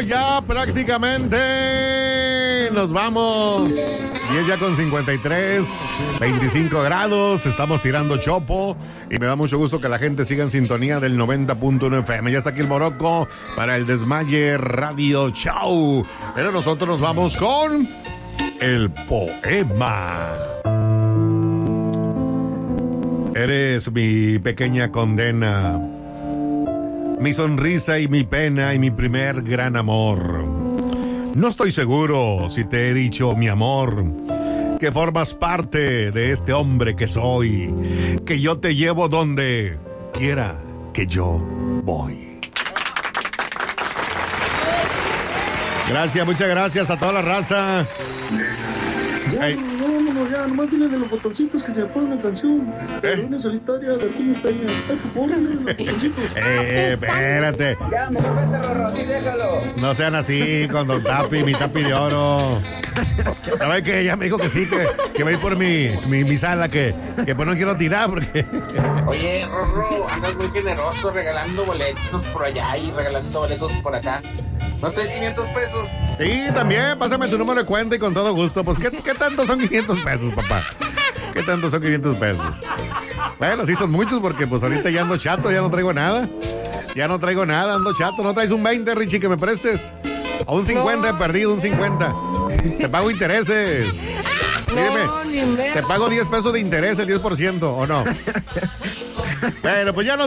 ya prácticamente nos vamos. Y es ya con 53, 25 grados. Estamos tirando chopo. Y me da mucho gusto que la gente siga en sintonía del 90.1 FM. Ya está aquí el Morocco para el Desmaye Radio Show. Pero nosotros nos vamos con el poema. Eres mi pequeña condena, mi sonrisa y mi pena y mi primer gran amor. No estoy seguro si te he dicho, mi amor, que formas parte de este hombre que soy, que yo te llevo donde quiera que yo voy. Gracias, muchas gracias a toda la raza. Ya, nomás dile de los botoncitos que se me pone una canción. Una solitaria de Arturo Peña. Ponle los botoncitos. Espérate. Ya, mejor vete, Rorro, sí, déjalo. No sean así con Don Tapi, mi Tapi de oro. ¿Sabes que ella me dijo que sí, que va a ir por mi sala, que pues no quiero tirar porque... Oye, Rorro, andas muy generoso regalando boletos por allá y regalando boletos por acá. ¿No traes 500 pesos? Sí, también, pásame tu número de cuenta y con todo gusto. Pues, ¿qué tanto son 500 pesos, papá? ¿Qué tanto son 500 pesos? Bueno, sí son muchos porque pues ahorita ya ando chato, ya no traigo nada. Ya no traigo nada, ando chato. ¿No traes un 20, Richie, que me prestes? O un 50 he perdido, un 50. Te pago intereses. Dígame, te pago 10 pesos de interés, el 10%, ¿o no? Bueno, pues ya no